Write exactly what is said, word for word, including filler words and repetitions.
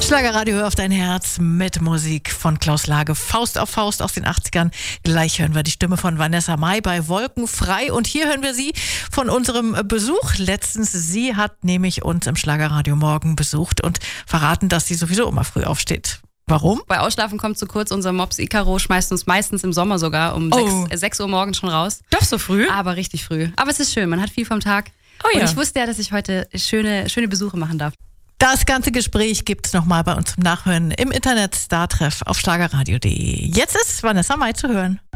Schlagerradio, hör auf dein Herz mit Musik von Klaus Lage. Faust auf Faust aus den achtzigern. Gleich hören wir die Stimme von Vanessa Mai bei Wolkenfrei. Und hier hören wir sie von unserem Besuch letztens. Sie hat nämlich uns im Schlagerradio morgen besucht und verraten, dass sie sowieso immer früh aufsteht. Warum? Bei Ausschlafen kommt zu kurz. Unser Mops Icaro schmeißt uns meistens im Sommer sogar um Oh. sechs Uhr morgens schon raus. Doch so früh? Aber richtig früh. Aber es ist schön, man hat viel vom Tag. Oh ja. Und ich wusste ja, dass ich heute schöne, schöne Besuche machen darf. Das ganze Gespräch gibt's nochmal bei uns zum Nachhören im Internet Startreff auf schlagerradio punkt de. Jetzt ist Vanessa Mai zu hören.